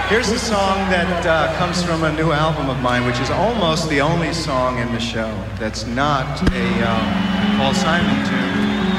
Here's a song that comes from a new album of mine, which is almost the only song in the show that's not a Paul Simon tune.